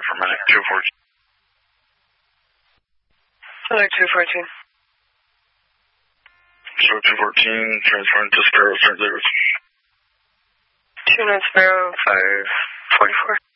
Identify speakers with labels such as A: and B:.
A: for a minute. 214.
B: Hello, 214.
A: So 214, transferring to Sparrow, St. Davis.
B: 2 Sparrow, 544.